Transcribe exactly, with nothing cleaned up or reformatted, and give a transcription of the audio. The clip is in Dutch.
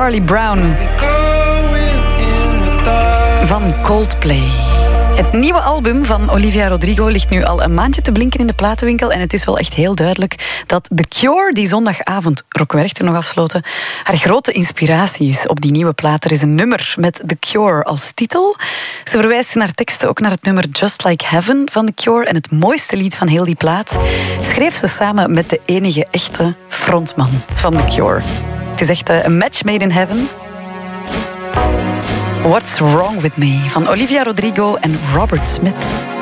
Charlie Brown van Coldplay. Het nieuwe album van Olivia Rodrigo ligt nu al een maandje te blinken in de platenwinkel. En het is wel echt heel duidelijk dat The Cure, die zondagavond Rock Werchter nog afsloten, haar grote inspiratie is op die nieuwe plaat. Er is een nummer met The Cure als titel. Ze verwijst in haar teksten ook naar het nummer Just Like Heaven van The Cure. En het mooiste lied van heel die plaat schreef ze samen met de enige echte frontman van The Cure. Het is echt een match made in heaven. What's Wrong With Me van Olivia Rodrigo en Robert Smith.